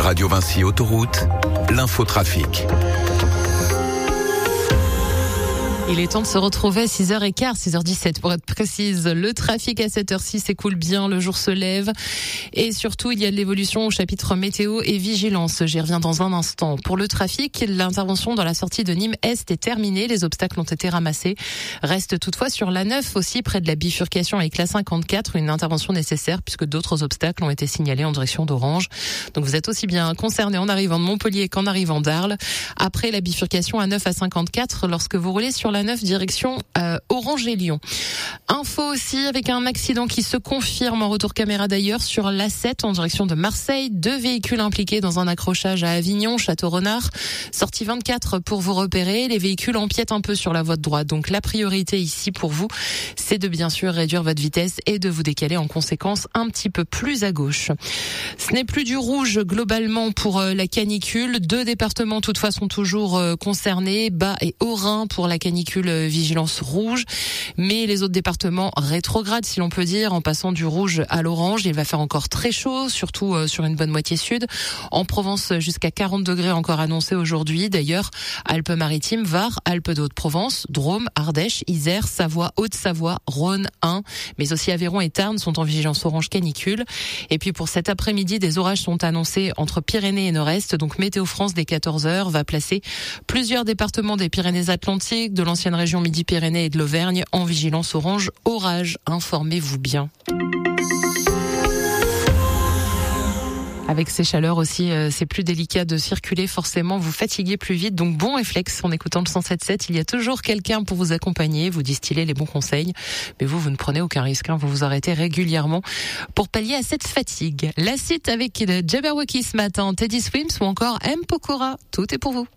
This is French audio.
Radio Vinci Autoroute, l'infotrafic. Il est temps de se retrouver à 6h15, 6h17 pour être précise. Le trafic à cette heure-ci s'écoule bien, le jour se lève. Et surtout, il y a de l'évolution au chapitre météo et vigilance. J'y reviens dans un instant. Pour le trafic, l'intervention dans la sortie de Nîmes-Est est terminée. Les obstacles ont été ramassés. Reste toutefois sur l'A9 aussi, près de la bifurcation avec la 54, une intervention nécessaire puisque d'autres obstacles ont été signalés en direction d'Orange. Donc vous êtes aussi bien concernés en arrivant de Montpellier qu'en arrivant d'Arles. Après la bifurcation A9 à 54, lorsque vous roulez sur la 9 direction Orange et Lyon. Info aussi avec un accident qui se confirme en retour caméra d'ailleurs sur l'A7 en direction de Marseille. 2 véhicules impliqués dans un accrochage à Avignon, Château-Renard. Sortie 24 pour vous repérer. Les véhicules empiètent un peu sur la voie de droite. Donc la priorité ici pour vous, c'est de bien sûr réduire votre vitesse et de vous décaler en conséquence un petit peu plus à gauche. Ce n'est plus du rouge globalement pour la canicule. 2 départements toutefois sont toujours concernés, Bas et Haut-Rhin pour la canicule vigilance rouge, mais les autres départements rétrogradent si l'on peut dire en passant du rouge à l'orange. Il va faire encore très chaud, surtout sur une bonne moitié sud. En Provence, jusqu'à 40 degrés encore annoncés aujourd'hui. D'ailleurs, Alpes-Maritimes, Var, Alpes de Haute-Provence, Drôme, Ardèche, Isère, Savoie, Haute-Savoie, Rhône, Ain, mais aussi Aveyron et Tarn sont en vigilance orange canicule. Et puis pour cet après-midi, des orages sont annoncés entre Pyrénées et Nord-Est. Donc Météo France dès 14h va placer plusieurs départements des Pyrénées-Atlantiques, de l'ancienne région Midi-Pyrénées et de l'Auvergne en vigilance orange orage. Informez-vous bien. Avec ces chaleurs aussi, c'est plus délicat de circuler forcément, vous fatiguez plus vite. Donc bon réflexe, en écoutant le 107.7, il y a toujours quelqu'un pour vous accompagner, vous distiller les bons conseils. Mais vous ne prenez aucun risque, vous vous arrêtez régulièrement pour pallier à cette fatigue. La suite avec Jabberwocky ce matin, Teddy Swims ou encore M. Pokora, tout est pour vous.